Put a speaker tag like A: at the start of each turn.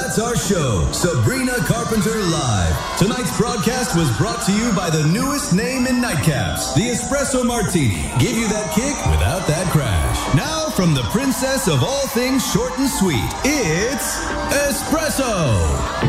A: that's our show, Sabrina Carpenter Live. Tonight's broadcast was brought to you by the newest name in nightcaps, the Espresso Martini. Give you that kick without that crash. Now, from the princess of all things short and sweet, it's Espresso.